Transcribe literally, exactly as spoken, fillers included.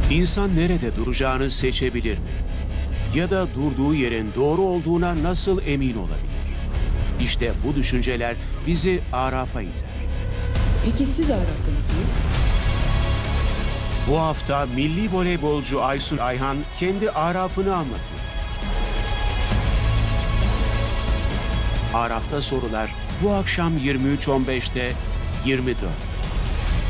İnsan nerede duracağını seçebilir mi? Ya da durduğu yerin doğru olduğuna nasıl emin olabilir? İşte bu düşünceler bizi Araf'a iter. Peki siz Araf'ta mısınız? Bu hafta milli voleybolcu Aysun Ayhan kendi Araf'ını anlatıyor. Araf'ta sorular bu akşam yirmi üç on beşte yirmi dört.